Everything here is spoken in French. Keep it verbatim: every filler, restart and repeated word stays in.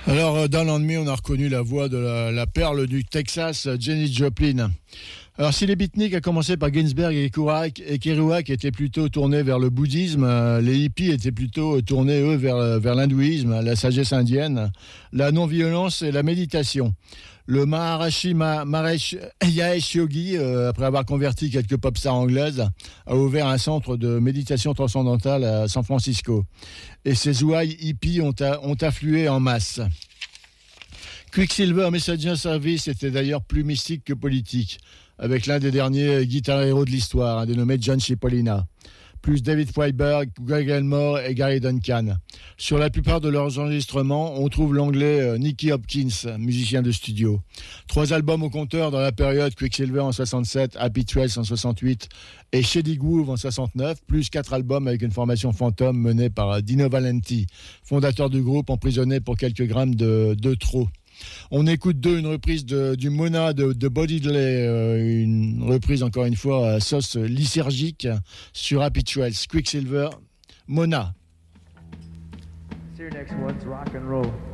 Alors, dans l'ennemi, on a reconnu la voix de la, la perle du Texas, Janis Joplin. Alors, si les beatniks a commencé par Ginsberg et Kerouac, et Kerouac étaient plutôt tournés vers le bouddhisme, les hippies étaient plutôt tournés, eux, vers, vers l'hindouisme, la sagesse indienne, la non-violence et la méditation. Le Maharishi Mahesh Yahesh Yogi, euh, après avoir converti quelques pop stars anglaises, a ouvert un centre de méditation transcendantale à San Francisco. Et ces ouailles hippies ont, a, ont afflué en masse. Quicksilver Messenger Service était d'ailleurs plus mystique que politique, avec l'un des derniers guitar héros de l'histoire, un dénommé John Cipollina, plus David Freiberg, Greg Elmore et Gary Duncan. Sur la plupart de leurs enregistrements, on trouve l'anglais Nicky Hopkins, musicien de studio. Trois albums au compteur dans la période Quicksilver en soixante-sept, Happy Trails en soixante-huit et Shady Groove en soixante-neuf, plus quatre albums avec une formation fantôme menée par Dino Valenti, fondateur du groupe emprisonné pour quelques grammes de, de trop. On écoute d'eux une reprise de, du Mona de, de Bodidley, euh, une reprise encore une fois à sauce lysergique sur Happy Trails. Quicksilver, Mona. This here next one's rock and roll.